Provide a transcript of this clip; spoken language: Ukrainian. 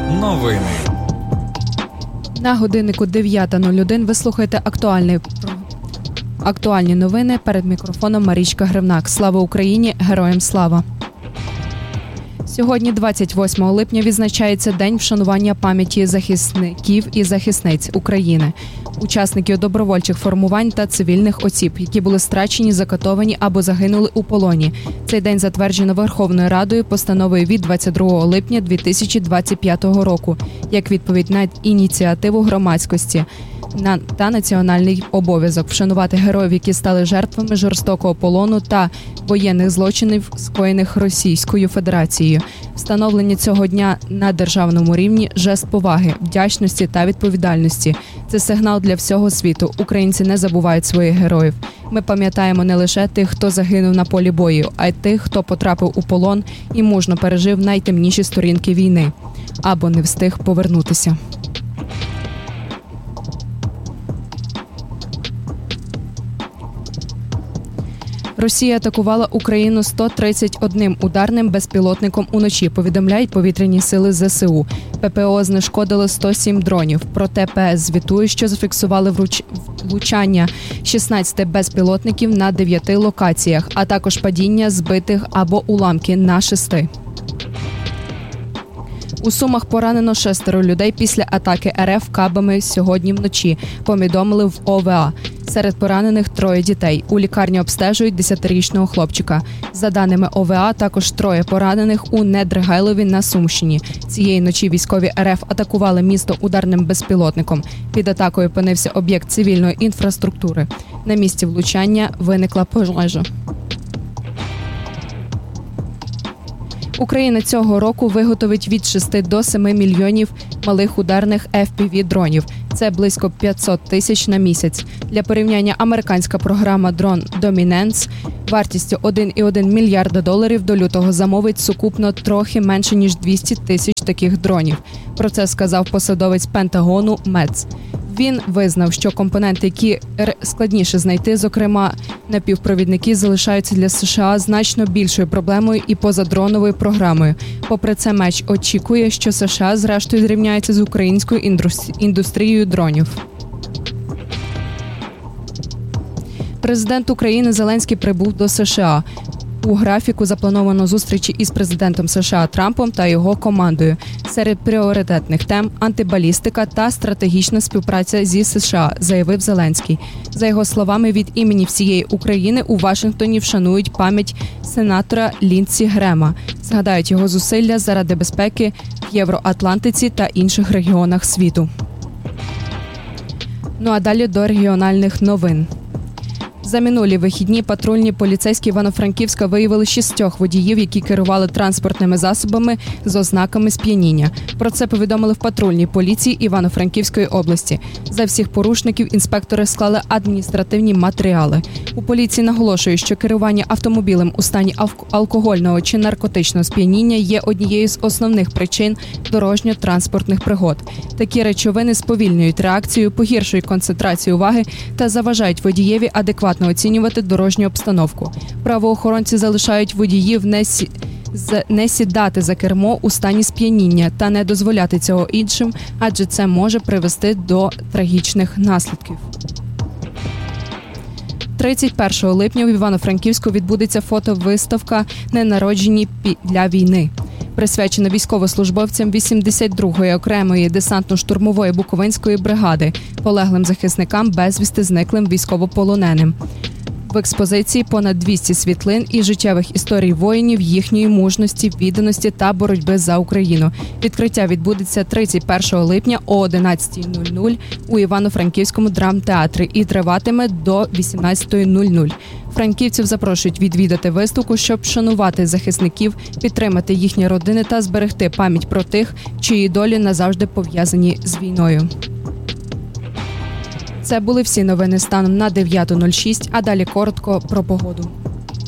Новини. На годиннику 9:01 ви слухаєте актуальні новини. Перед мікрофоном Марічка Гривнак. Слава Україні! Героям слава! Сьогодні, 28 липня, відзначається День вшанування пам'яті захисників і захисниць України, учасників добровольчих формувань та цивільних осіб, які були страчені, закатовані або загинули у полоні. Цей день затверджено Верховною Радою постановою від 22 липня 2025 року, як відповідь на ініціативу громадськості та національний обов'язок вшанувати героїв, які стали жертвами жорстокого полону та воєнних злочинів, скоєних Російською Федерацією. Встановлення цього дня на державному рівні – жест поваги, вдячності та відповідальності. Це сигнал для всього світу. Українці не забувають своїх героїв. Ми пам'ятаємо не лише тих, хто загинув на полі бою, а й тих, хто потрапив у полон і мужньо пережив найтемніші сторінки війни або не встиг повернутися. Росія атакувала Україну 131 ударним безпілотником уночі, повідомляють повітряні сили ЗСУ. ППО знешкодили 107 дронів. Проте ПС звітує, що зафіксували влучання 16 безпілотників на 9 локаціях, а також падіння збитих або уламки на 6. У Сумах поранено 6 людей після атаки РФ кабами сьогодні вночі, повідомили в ОВА. Серед поранених 3 дітей. У лікарні обстежують 10-річного хлопчика. За даними ОВА, також 3 поранених у Недригайлові на Сумщині. Цієї ночі військові РФ атакували місто ударним безпілотником. Під атакою опинився об'єкт цивільної інфраструктури. На місці влучання виникла пожежа. Україна цього року виготовить від 6 до 7 мільйонів малих ударних FPV-дронів. Це близько 500 тисяч на місяць. Для порівняння, американська програма Drone Dominance вартістю $1,1 мільярда до лютого замовить сукупно трохи менше, ніж 200 тисяч таких дронів. Про це сказав посадовець Пентагону Мец. Він визнав, що компоненти, які складніше знайти, зокрема напівпровідники, залишаються для США значно більшою проблемою і позадроновою програмою. Попри це, Меч очікує, що США зрештою зрівняється з українською індустрією дронів. Президент України Зеленський прибув до США. У графіку заплановано зустрічі із президентом США Трампом та його командою. Серед пріоритетних тем – антибалістика та стратегічна співпраця зі США, заявив Зеленський. За його словами, від імені всієї України у Вашингтоні вшанують пам'ять сенатора Ліндсі Грема. Згадають його зусилля заради безпеки в Євроатлантиці та інших регіонах світу. Ну а далі до регіональних новин. За минулі вихідні патрульні поліцейські Івано-Франківська виявили 6 водіїв, які керували транспортними засобами з ознаками сп'яніння. Про це повідомили в патрульній поліції Івано-Франківської області. За всіх порушників інспектори склали адміністративні матеріали. У поліції наголошують, що керування автомобілем у стані алкогольного чи наркотичного сп'яніння є однією з основних причин дорожньо-транспортних пригод. Такі речовини сповільнюють реакцію, погіршують концентрацію уваги та заважають водієві адекватно оцінювати дорожню обстановку. Правоохоронці залишають водіїв не сідати за кермо у стані сп'яніння та не дозволяти цього іншим, адже це може привести до трагічних наслідків. 31 липня в Івано-Франківську відбудеться фотовиставка «Ненароджені для війни», присвячена військовослужбовцям 82-ї окремої десантно-штурмової Буковинської бригади, полеглим захисникам, безвісти зниклим військовополоненим. В експозиції понад 200 світлин і життєвих історій воїнів, їхньої мужності, відданості та боротьби за Україну. Відкриття відбудеться 31 липня о 11:00 у Івано-Франківському драмтеатрі і триватиме до 18:00. Франківців запрошують відвідати виставку, щоб вшанувати захисників, підтримати їхні родини та зберегти пам'ять про тих, чиї долі назавжди пов'язані з війною. Це були всі новини станом на 9:06, а далі коротко про погоду.